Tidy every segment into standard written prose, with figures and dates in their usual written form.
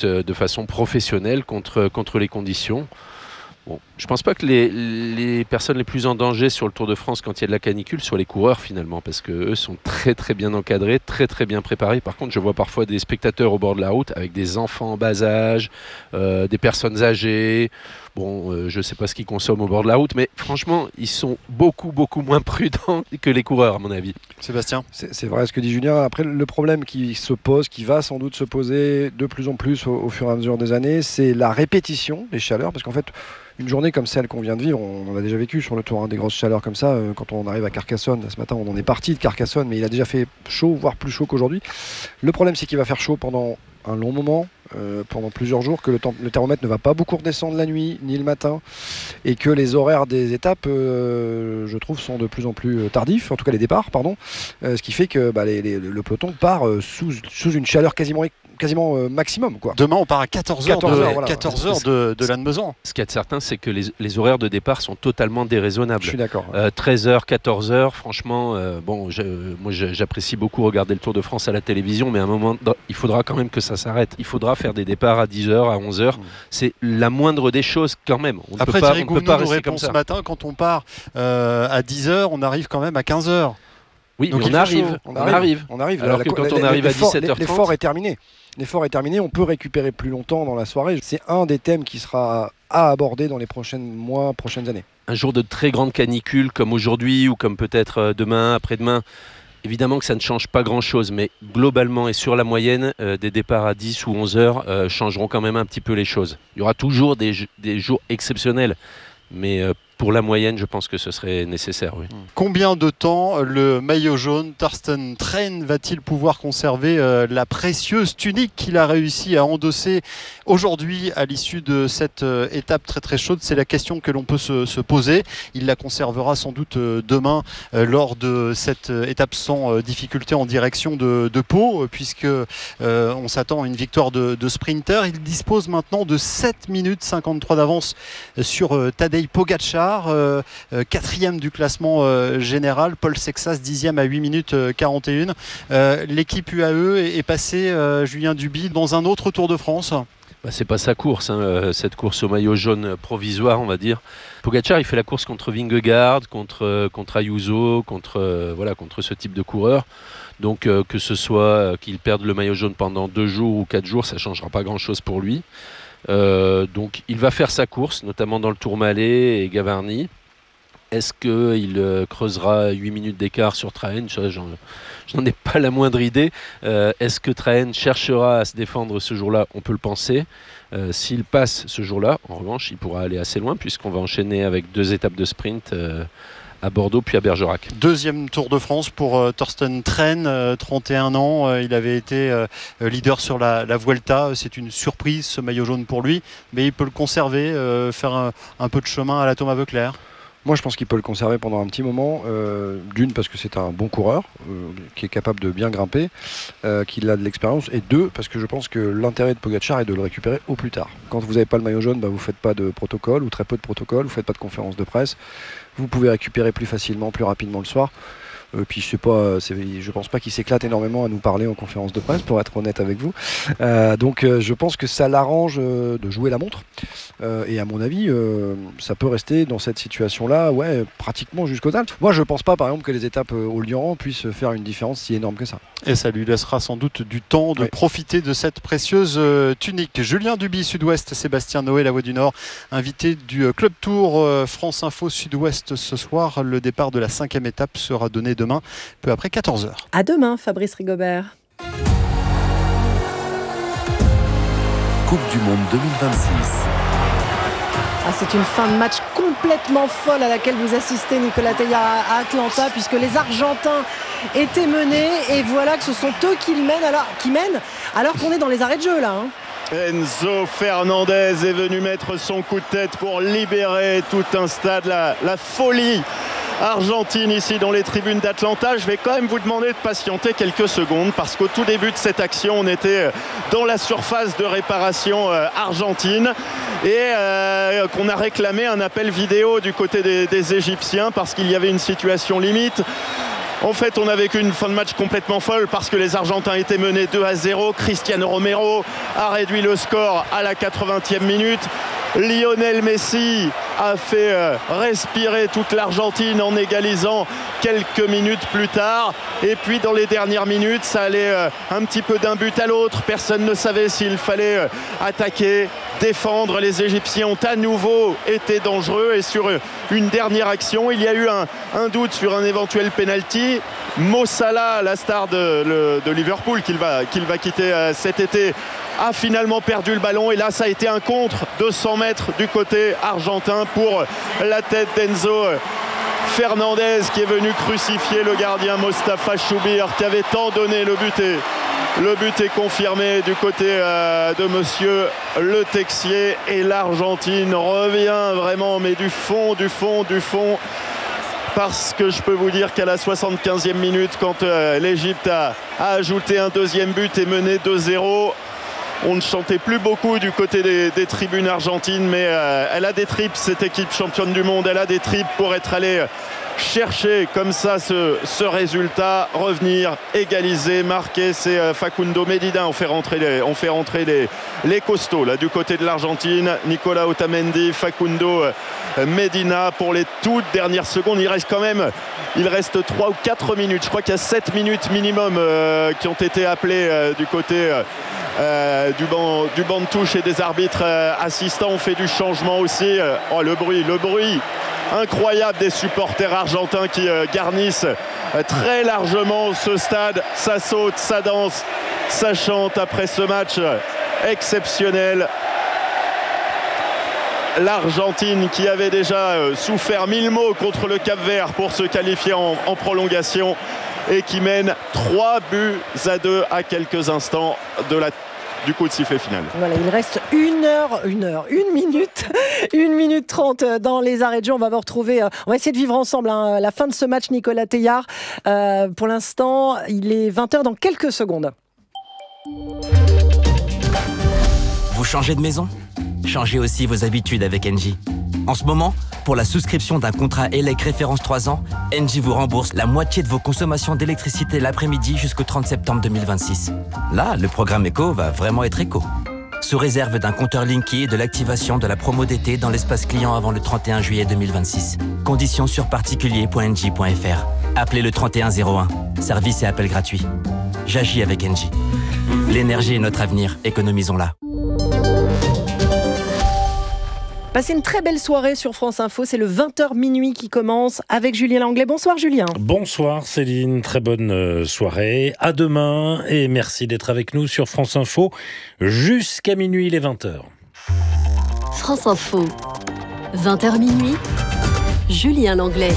lutte de façon professionnelle contre les conditions. Bon, je ne pense pas que les personnes les plus en danger sur le Tour de France quand il y a de la canicule soient les coureurs finalement, parce qu'eux sont très très bien encadrés, très très bien préparés. Par contre, je vois parfois des spectateurs au bord de la route avec des enfants en bas âge, des personnes âgées. Bon, je ne sais pas ce qu'ils consomment au bord de la route, mais franchement, ils sont beaucoup moins prudents que les coureurs à mon avis. Sébastien ? C'est vrai ce que dit Julien. Après, le problème qui se pose, qui va sans doute se poser de plus en plus au fur et à mesure des années, c'est la répétition des chaleurs, parce qu'en fait, une journée comme celle qu'on vient de vivre, on en a déjà vécu sur le Tour, des grosses chaleurs comme ça. Quand on arrive à Carcassonne, ce matin, on en est parti de Carcassonne, mais il a déjà fait chaud, voire plus chaud qu'aujourd'hui. Le problème, c'est qu'il va faire chaud pendant un long moment, pendant plusieurs jours, que le thermomètre ne va pas beaucoup redescendre la nuit ni le matin, et que les horaires des étapes, je trouve, sont de plus en plus tardifs, en tout cas les départs, pardon, ce qui fait que le peloton part sous une chaleur quasiment maximum, quoi. Demain, on part à 14h de Lannemezan. Ce qu'il y a de certain, c'est que les horaires de départ sont totalement déraisonnables. Je suis d'accord. 13h, 14h, franchement, moi j'apprécie beaucoup regarder le Tour de France à la télévision, mais à un moment, il faudra quand même que ça s'arrête. Il faudra faire des départs à 10h, à 11h. C'est la moindre des choses quand même. Après, Thierry Gouvenou nous répond ce matin, quand on part à 10h, on arrive quand même à 15h. Oui, donc mais on arrive. Alors que quand on arrive à 17h30... L'effort est terminé. L'effort est terminé, on peut récupérer plus longtemps dans la soirée. C'est un des thèmes qui sera à aborder dans les prochains mois, prochaines années. Un jour de très grande canicule comme aujourd'hui ou comme peut-être demain, après-demain, évidemment que ça ne change pas grand-chose, mais globalement et sur la moyenne, des départs à 10 ou 11 heures changeront quand même un petit peu les choses. Il y aura toujours des jours exceptionnels, mais pour la moyenne, je pense que ce serait nécessaire. Oui. Combien de temps le maillot jaune Thorsten Tren va-t-il pouvoir conserver la précieuse tunique qu'il a réussi à endosser aujourd'hui à l'issue de cette étape très très chaude? C'est la question que l'on peut se poser. Il la conservera sans doute demain lors de cette étape sans difficulté en direction de Pau, puisque on s'attend à une victoire de sprinter. Il dispose maintenant de 7 minutes 53 d'avance sur Tadej Pogačar. Quatrième du classement général, Paul Sexas 10e à 8 minutes 41. L'équipe UAE est passée, Julien Duby, dans un autre Tour de France. C'est pas sa course, cette course au maillot jaune provisoire, on va dire. Pogačar, il fait la course contre Vingegaard, contre Ayuso, contre ce type de coureur. Donc que ce soit qu'il perde le maillot jaune pendant 2 jours ou 4 jours, ça ne changera pas grand-chose pour lui. Donc il va faire sa course, notamment dans le Tourmalet et Gavarnie. Est-ce qu'il creusera 8 minutes d'écart sur Trahen? J'en ai pas la moindre idée. Est-ce que Trahen cherchera à se défendre ce jour-là? On peut le penser. S'il passe ce jour-là, en revanche, il pourra aller assez loin puisqu'on va enchaîner avec 2 étapes de sprint à Bordeaux puis à Bergerac. Deuxième Tour de France pour Thorsten Tren, 31 ans. Il avait été leader sur la Vuelta. C'est une surprise ce maillot jaune pour lui, mais il peut le conserver, faire un peu de chemin à la Thomas Voeckler. Moi, je pense qu'il peut le conserver pendant un petit moment. D'une, parce que c'est un bon coureur qui est capable de bien grimper, qu'il a de l'expérience. Et 2, parce que je pense que l'intérêt de Pogačar est de le récupérer au plus tard. Quand vous n'avez pas le maillot jaune, vous ne faites pas de protocole ou très peu de protocole, vous ne faites pas de conférence de presse. Vous pouvez récupérer plus facilement, plus rapidement le soir. Puis je pense pas qu'il s'éclate énormément à nous parler en conférence de presse, pour être honnête avec vous. Donc je pense que ça l'arrange de jouer la montre. Et à mon avis, ça peut rester dans cette situation-là, pratiquement jusqu'aux Alpes. Moi, je pense pas, par exemple, que les étapes au Lioran puissent faire une différence si énorme que ça. Et ça lui laissera sans doute du temps de profiter de cette précieuse tunique. Julien Duby, Sud-Ouest, Sébastien Noé, La Voix du Nord, invité du Club Tour France Info Sud-Ouest ce soir. Le départ de la 5e étape sera donné demain, peu après 14h. À demain, Fabrice Rigobert. Coupe du Monde 2026. C'est une fin de match complètement folle à laquelle vous assistez, Nicolas Teilhard, à Atlanta, puisque les Argentins étaient menés et voilà que ce sont eux qui mènent alors qu'on est dans les arrêts de jeu là. Enzo Fernandez est venu mettre son coup de tête pour libérer tout un stade, la folie argentine ici dans les tribunes d'Atlanta. Je vais quand même vous demander de patienter quelques secondes parce qu'au tout début de cette action, on était dans la surface de réparation argentine et qu'on a réclamé un appel vidéo du côté des Égyptiens parce qu'il y avait une situation limite. En fait, on a vécu une fin de match complètement folle parce que les Argentins étaient menés 2-0. Cristiano Romero a réduit le score à la 80e minute. Lionel Messi a fait respirer toute l'Argentine en égalisant quelques minutes plus tard. Et puis dans les dernières minutes, ça allait un petit peu d'un but à l'autre. Personne ne savait s'il fallait attaquer, défendre. Les Égyptiens ont à nouveau été dangereux. Et sur une dernière action, il y a eu un doute sur un éventuel penalty. Mo Salah, la star de Liverpool qu'il va quitter cet été, a finalement perdu le ballon. Et là, ça a été un contre de 100 mètres du côté argentin pour la tête d'Enzo Fernandez, qui est venu crucifier le gardien Mostafa Choubir, qui avait tant donné. Le but est confirmé du côté de monsieur Le Texier. Et l'Argentine revient vraiment, mais du fond. Parce que je peux vous dire qu'à la 75e minute, quand l'Égypte a ajouté un deuxième but et mené 2-0, on ne chantait plus beaucoup du côté des tribunes argentines, mais elle a des tripes, cette équipe championne du monde. Elle a des tripes pour être allée chercher comme ça ce résultat, revenir, égaliser, marquer. C'est Facundo Medina. On fait rentrer les costauds là, du côté de l'Argentine. Nicolas Otamendi, Facundo Medina pour les toutes dernières secondes. Il reste 3 ou 4 minutes. Je crois qu'il y a 7 minutes minimum qui ont été appelées du côté du banc de touche et des arbitres assistants. On fait du changement aussi. Le bruit incroyable des supporters argentins qui garnissent très largement ce stade. Ça saute, ça danse, ça chante après ce match exceptionnel. L'Argentine qui avait déjà souffert 1000 maux contre le Cap-Vert pour se qualifier en prolongation et qui mène 3-2 à quelques instants du coup de sifflet final. Voilà, il reste 1 minute 30 dans les arrêts de jeu. On va vous retrouver, on va essayer de vivre ensemble la fin de ce match, Nicolas Teilhard. Pour l'instant, il est 20h dans quelques secondes. Vous changez de maison ? Changez aussi vos habitudes avec Engie. En ce moment, pour la souscription d'un contrat ELEC référence 3 ans, Engie vous rembourse la moitié de vos consommations d'électricité l'après-midi jusqu'au 30 septembre 2026. Là, le programme éco va vraiment être éco. Sous réserve d'un compteur Linky et de l'activation de la promo d'été dans l'espace client avant le 31 juillet 2026. Conditions sur particulier.engie.fr. Appelez le 3101. Service et appel gratuit. J'agis avec Engie. L'énergie est notre avenir, économisons-la. Passez une très belle soirée sur France Info. C'est le 20h minuit qui commence avec Julien Langlais. Bonsoir Julien. Bonsoir Céline, très bonne soirée. À demain et merci d'être avec nous sur France Info jusqu'à minuit, les 20h. France Info, 20h minuit, Julien Langlais.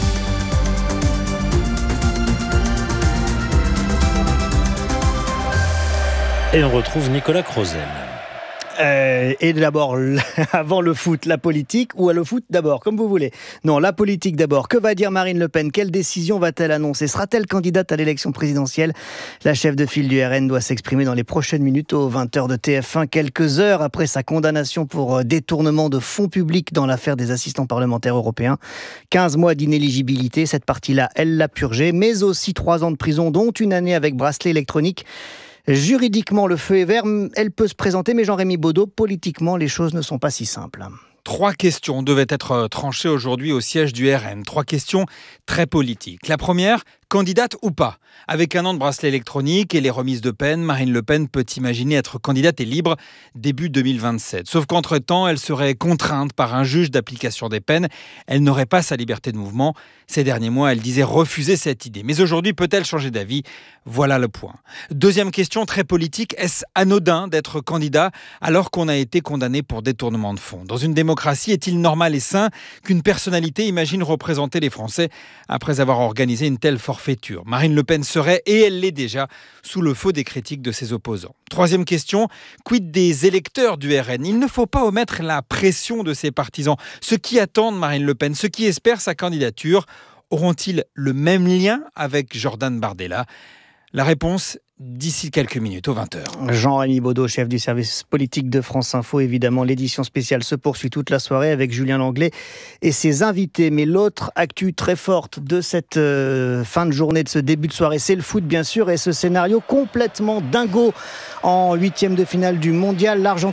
Et on retrouve Nicolas Crozel. Et d'abord, avant le foot, la politique, ou le foot d'abord, comme vous voulez. Non, la politique d'abord. Que va dire Marine Le Pen ? Quelle décision va-t-elle annoncer ? Sera-t-elle candidate à l'élection présidentielle ? La chef de file du RN doit s'exprimer dans les prochaines minutes aux 20h de TF1, quelques heures après sa condamnation pour détournement de fonds publics dans l'affaire des assistants parlementaires européens. 15 mois d'inéligibilité, cette partie-là, elle l'a purgée, mais aussi 3 ans de prison, dont une année avec bracelet électronique. Juridiquement, le feu est vert, elle peut se présenter, mais Jean-Rémy Baudot, politiquement, les choses ne sont pas si simples. 3 questions devaient être tranchées aujourd'hui au siège du RN. 3 questions très politiques. La première, candidate ou pas ? Avec 1 an de bracelet électronique et les remises de peine, Marine Le Pen peut imaginer être candidate et libre début 2027. Sauf qu'entre-temps, elle serait contrainte par un juge d'application des peines. Elle n'aurait pas sa liberté de mouvement. Ces derniers mois, elle disait refuser cette idée. Mais aujourd'hui, peut-elle changer d'avis ? Voilà le point. Deuxième question très politique, est-ce anodin d'être candidat alors qu'on a été condamné pour détournement de fonds ? Dans une démocratie, est-il normal et sain qu'une personnalité imagine représenter les Français après avoir organisé une telle forfaiture ? Marine Le Pen serait, et elle l'est déjà, sous le feu des critiques de ses opposants. Troisième question, quid des électeurs du RN ? Il ne faut pas omettre la pression de ses partisans, ceux qui attendent Marine Le Pen, ceux qui espèrent sa candidature. Auront-ils le même lien avec Jordan Bardella ? La réponse d'ici quelques minutes, aux 20h. Jean-Rémy Baudot, chef du service politique de France Info. Évidemment, l'édition spéciale se poursuit toute la soirée avec Julien Langlais et ses invités. Mais l'autre actu très forte de cette fin de journée, de ce début de soirée, c'est le foot, bien sûr, et ce scénario complètement dingo en 8e de finale du mondial. L'Argentine